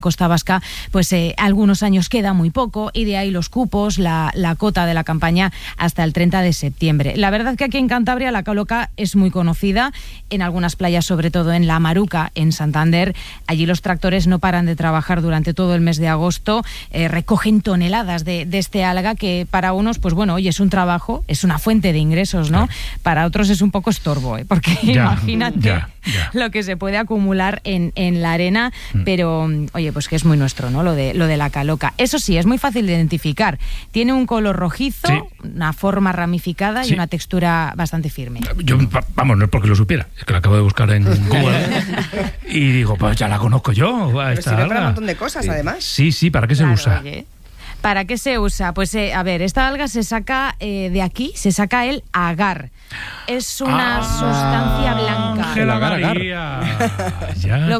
Costa Vasca, pues algunos años queda muy poco, y de ahí los cupos, la cota de la campaña hasta el 30 de septiembre. La verdad que aquí en Cantabria la caloca es muy conocida, en algunas playas, sobre todo en La Maruca, en Santander. Allí los tractores no paran de trabajar durante todo el mes de agosto, recogen toneladas de este alga que para unos, pues bueno, oye, es un trabajo, es una fuente de ingresos, ¿no? Para otros es un poco estorbo, porque imagínate lo que se puede acumular en la arena, pero oye, pues que es muy nuestro, ¿no? Lo de la caloca. Eso sí, es muy fácil de identificar. Tiene un color rojizo, una forma ramificada y una textura bastante firme. Yo, vamos, no es porque lo supiera, es que la acabo de buscar en Google y digo, pues ya la conozco yo. Pero sirve para un montón de cosas, además. Sí, ¿para qué se usa? Oye. ¿Para qué se usa? Pues a ver, esta alga se saca de aquí, se saca el agar. Es una sustancia blanca. El agar. Ya.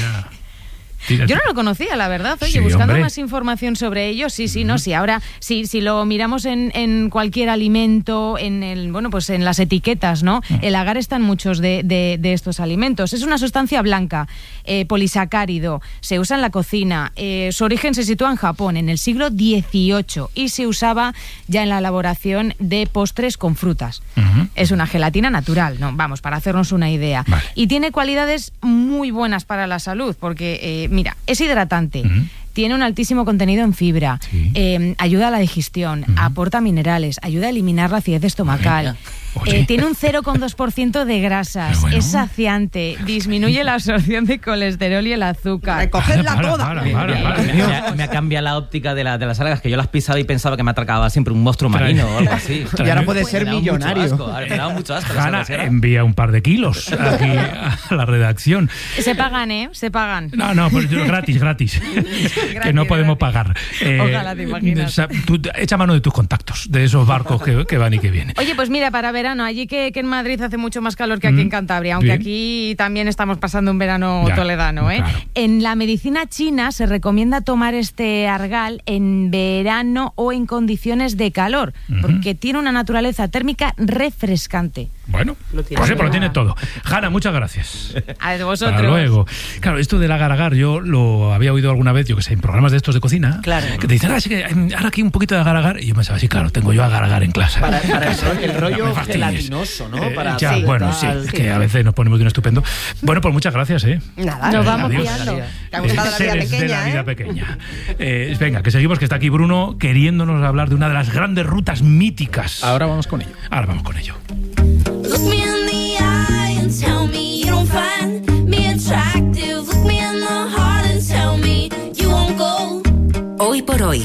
Yo no lo conocía, la verdad. Oye, buscando más información sobre ello, no, ahora, si lo miramos en cualquier alimento, pues en las etiquetas, ¿no? El agar está en muchos de estos alimentos. Es una sustancia blanca, polisacárido, se usa en la cocina. Su origen se sitúa en Japón, en el siglo XVIII, y se usaba ya en la elaboración de postres con frutas. Es una gelatina natural, ¿no? Vamos, para hacernos una idea. Vale. Y tiene cualidades muy buenas para la salud, porque mira, es hidratante, tiene un altísimo contenido en fibra, ayuda a la digestión, aporta minerales, ayuda a eliminar la acidez estomacal, tiene un 0,2% de grasas, es saciante, disminuye la absorción de colesterol y el azúcar. Recogedla toda. Me ha cambiado la óptica de las algas, que yo las pisaba y pensaba que me atracaba siempre un monstruo marino o algo así. Y ahora puede ser millonario. Me daba mucho asco. Hanna, envía un par de kilos aquí a la redacción. Se pagan, se pagan. No, pues gratis. Que no podemos pagar. Ojalá, te imaginas. Tú echa mano de tus contactos, de esos barcos que van y que vienen. Oye, pues mira, para verano, allí que en Madrid hace mucho más calor que aquí en Cantabria, aunque aquí también estamos pasando un verano toledano, ¿eh? Claro. En la medicina china se recomienda tomar este argal en verano o en condiciones de calor, porque tiene una naturaleza térmica refrescante. Bueno, pues lo tiene todo. Hanna, muchas gracias. A vosotros. Hasta luego. Claro, esto del agar-agar, yo lo había oído alguna vez, yo que sé, en programas de estos de cocina, que te dicen, sí que ahora aquí un poquito de agar-agar, y yo pensaba, sí, claro, tengo yo agar-agar en clase. Para el rollo gelatinoso, ¿no? Es que a veces nos ponemos de un estupendo. Bueno, pues muchas gracias, Nada, nos vamos pillando. Te ha gustado la vida pequeña, de la vida pequeña. Venga, que seguimos, que está aquí Bruno queriéndonos hablar de una de las grandes rutas míticas. Ahora vamos con ello. Look me in the eye and tell me you don't find me attractive. Look me in the heart and tell me you won't go. Hoy por hoy.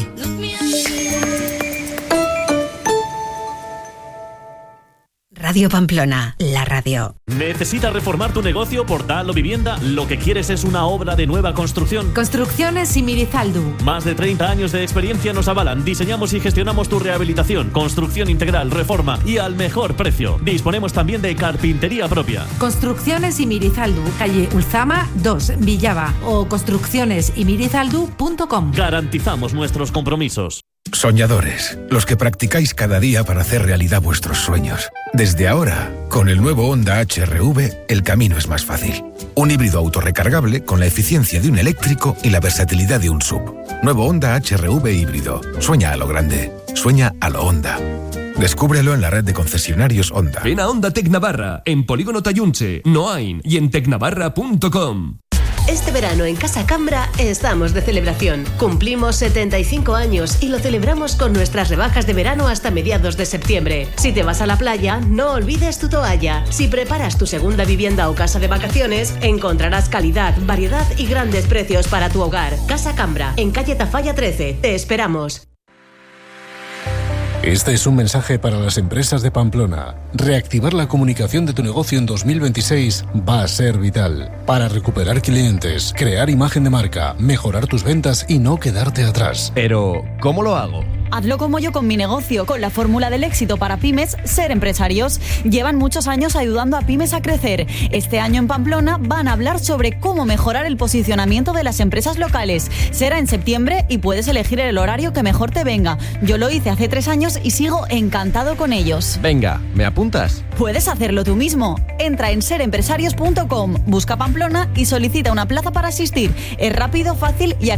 Radio Pamplona, la radio. ¿Necesitas reformar tu negocio, portal o vivienda? Lo que quieres es una obra de nueva construcción. Construcciones Simirizaldu. Más de 30 años de experiencia nos avalan. Diseñamos y gestionamos tu rehabilitación, construcción integral, reforma y al mejor precio. Disponemos también de carpintería propia. Construcciones Simirizaldu, calle Ulzama 2, Villava, o construccionesimirizaldu.com. Garantizamos nuestros compromisos. Soñadores, los que practicáis cada día para hacer realidad vuestros sueños. Desde ahora, con el nuevo Honda HR-V, el camino es más fácil. Un híbrido autorrecargable con la eficiencia de un eléctrico y la versatilidad de un SUV. Nuevo Honda HR-V híbrido. Sueña a lo grande. Sueña a lo Honda. Descúbrelo en la red de concesionarios Honda. Ven a Honda Tec Navarra, en Polígono Tayunche, Noain y en tecnavarra.com. Este verano en Casa Cambra estamos de celebración. Cumplimos 75 años y lo celebramos con nuestras rebajas de verano hasta mediados de septiembre. Si te vas a la playa, no olvides tu toalla. Si preparas tu segunda vivienda o casa de vacaciones, encontrarás calidad, variedad y grandes precios para tu hogar. Casa Cambra, en calle Tafalla 13. Te esperamos. Este es un mensaje para las empresas de Pamplona. Reactivar la comunicación de tu negocio en 2026 va a ser vital para recuperar clientes, crear imagen de marca, mejorar tus ventas y no quedarte atrás. Pero, ¿cómo lo hago? Hazlo como yo con mi negocio, con la fórmula del éxito para pymes, Ser Empresarios. Llevan muchos años ayudando a pymes a crecer. Este año en Pamplona van a hablar sobre cómo mejorar el posicionamiento de las empresas locales. Será en septiembre y puedes elegir el horario que mejor te venga. Yo lo hice hace 3 años y sigo encantado con ellos. Venga, ¿me apuntas? Puedes hacerlo tú mismo. Entra en serempresarios.com, busca Pamplona y solicita una plaza para asistir. Es rápido, fácil y